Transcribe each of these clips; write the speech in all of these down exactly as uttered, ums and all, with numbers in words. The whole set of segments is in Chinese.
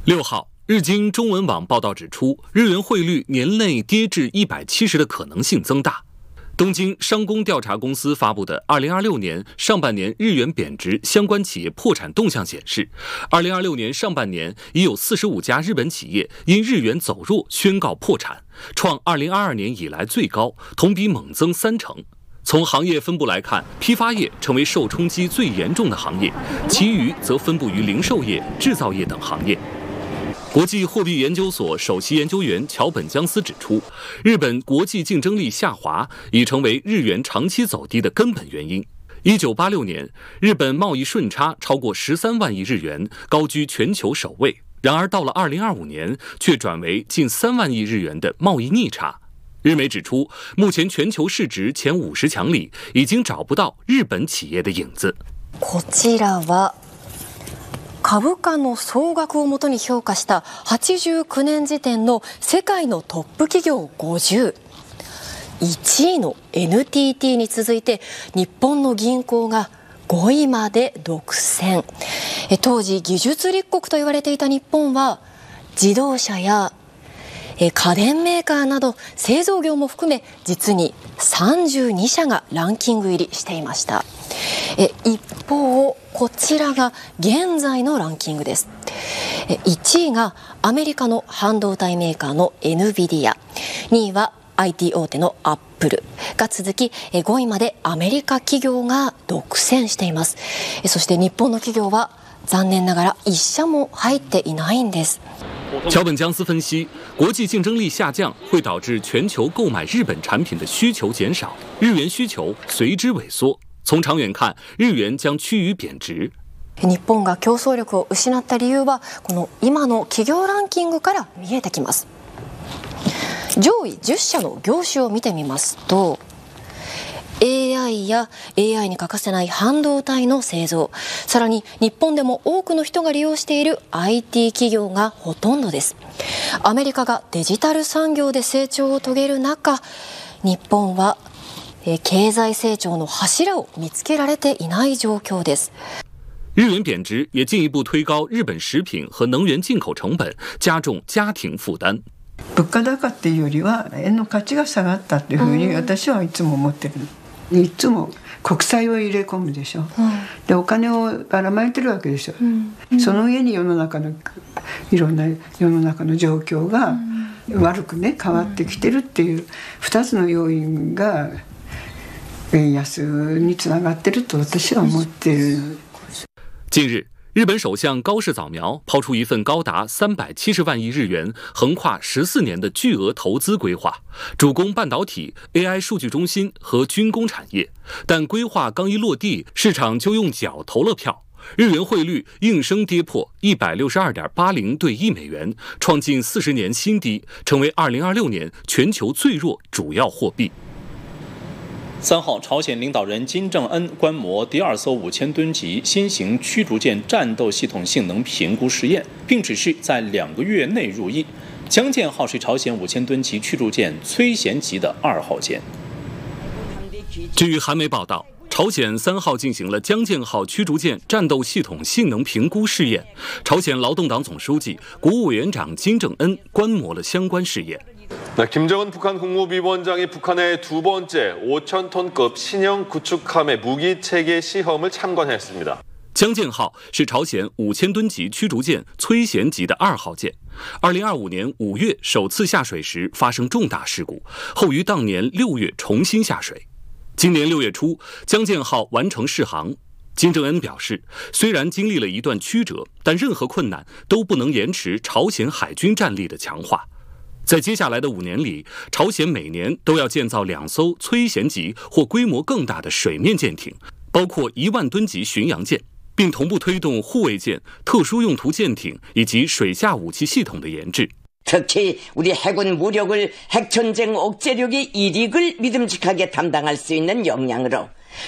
六号，日经中文网报道指出，日元汇率年内跌至一百七十的可能性增大。东京商工调查公司发布的二零二六年上半年日元贬值相关企业破产动向显示，二零二六年上半年已有四十五家日本企业因日元走弱宣告破产，创二零二二年以来最高，同比猛增三成。从行业分布来看，批发业成为受冲击最严重的行业，其余则分布于零售业、制造业等行业。国际货币研究所首席研究员桥本江司指出，日本国际竞争力下滑已成为日元长期走低的根本原因。一九八六年，日本贸易顺差超过十三万亿日元，高居全球首位。然而到了二零二五年，却转为近三万亿日元的贸易逆差。日媒指出，目前全球市值前五十强里已经找不到日本企业的影子。 こちらは株価の総額をもとに評価したはちじゅうきゅうねん時点の世界のトップ企業ごじゅう。いちいの エヌティーティー に続いて日本の銀行がごいまで独占。当時技術立国と言われていた日本は自動車や家電メーカーなど製造業も含め実にさんじゅうにしゃがランキング入りしていました。一方こちらが現在のランキングです。いちいがアメリカの半導体メーカーの エヌビディア、にいは アイティー 大手のアップルが続き、ごいまでアメリカ企業が独占しています。そして日本の企業は残念ながら一社も入っていないんです。 桥本江司分析，国际竞争力下降会导致全球购买日本产品的需求减少，日元需求随之萎缩。从长远看，日元将趋于贬值。 日本が競争力を失った理由はこの今の企業ランキングから見えてきます。上位じゅっしゃの業種を見てみますと、エーアイ や エーアイ に欠かせない半導体の製造、さらに日本でも多くの人が利用している アイティー 企業がほとんどです。アメリカがデジタル産業で成長を遂げる中、日本は経済成長の柱を見つけられていない状況です。 日元贬值也进一步推高日本食品和能源进口成本，加重家庭負担。 物価高っていうよりは円の価値が下がったっていうふうに私はいつも思ってる。いつも国債を入れ込むでしょ、うん、でお金をばらまいてるわけでしょ、うんうん、その上に世の中のいろんな世の中の状況が悪くね変わってきてるっていうふたつの要因が円安につながってると私は思っている。 近日，日本首相高市早苗抛出一份高达三百七十万亿日元、横跨十四年的巨额投资规划，主攻半导体、A I 数据中心和军工产业。但规划刚一落地，市场就用脚投了票，日元汇率应声跌破一百六十二点八零对一美元，创近四十年新低，成为二零二六年全球最弱主要货币。 三号，朝鲜领导人金正恩观摩第二艘五千吨级新型驱逐舰战斗系统性能评估试验，并指示在两个月内入役。江舰号是朝鲜五千吨级驱逐舰崔贤级的二号舰。 据韩媒报道，朝鲜三号进行了江舰号驱逐舰战斗系统性能评估试验，朝鲜劳动党总书记、国务委员长金正恩观摩了相关试验。 김정은 북한 국무위원장이 북한의 두 번째 오천 톤급 신형 구축함의 무기 체계 시험을 참관했습니다. 江舰号是朝鲜五千吨级驱逐舰崔贤级的二号舰。二零二五年五月首次下水时发生重大事故，后于当年六月重新下水。今年六月初，江舰号完成试航。金正恩表示，虽然经历了一段曲折，但任何困难都不能延迟朝鲜海军战力的强化。在接下来的五年里，朝鲜每年都要建造两艘崔贤级或规模更大的水面舰艇，包括一万吨级巡洋舰，并同步推动护卫舰、特殊用途舰艇以及水下武器系统的研制。 특히 우리 해군 무력을 핵전쟁 억제력의 일익을 믿음직하게 담당할 수 있는 역량으로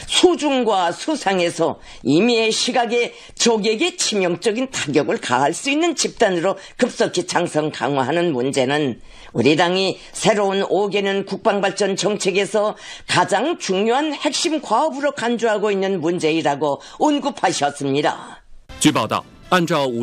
수중과 수상에서 임의의 시각에 적에게 치명적인 타격을 가할 수 있는 집단으로 급속히 장성 강화하는 문제는 우리 당이 새로운 오 개년 국방발전 정책에서 가장 중요한 핵심 과업으로 간주하고 있는 문제이라고 언급하셨습니다. 据报道，按照